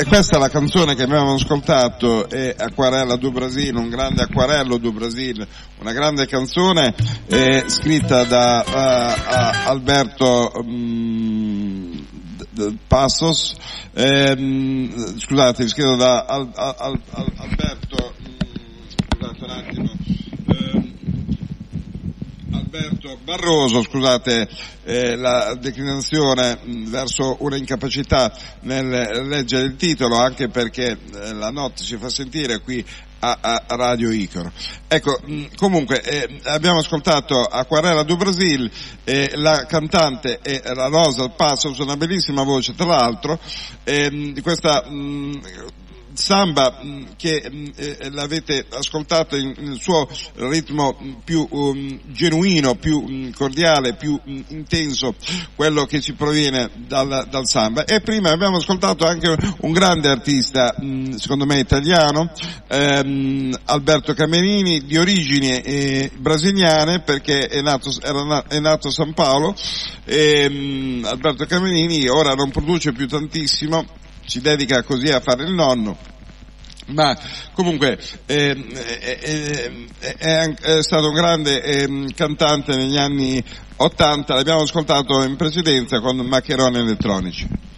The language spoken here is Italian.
E questa è la canzone che abbiamo ascoltato, è Acquarella do Brasil, un grande acquarello do Brasil, una grande canzone scritta da Alberto Passos, scusate, scritto da Alberto, scusate un attimo, Alberto Barroso, scusate, la declinazione verso una incapacità nel leggere il titolo, anche perché la notte si fa sentire qui a Radio Icaro. Ecco, comunque abbiamo ascoltato Acquarella do Brasil, la cantante è la Rosa Passos, una bellissima voce tra l'altro, di questa samba che l'avete ascoltato nel suo ritmo più genuino, più cordiale, più intenso, quello che ci proviene dal samba. E prima abbiamo ascoltato anche un grande artista, secondo me italiano, Alberto Camerini, di origini brasiliane, perché è nato a San Paolo. Alberto Camerini ora non produce più tantissimo, si dedica così a fare il nonno, ma comunque è stato un grande cantante negli anni '80, l'abbiamo ascoltato in precedenza con Maccheroni Elettronici.